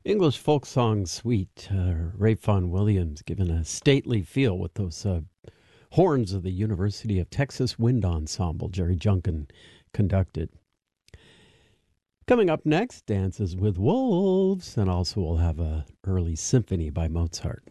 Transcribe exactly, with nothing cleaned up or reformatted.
English folk song suite. Uh, Ray Vaughan Williams given a stately feel with those uh, horns of the University of Texas Wind Ensemble. Jerry Junkin conducted. Coming up next, Dances with Wolves, and also we'll have a early symphony by Mozart.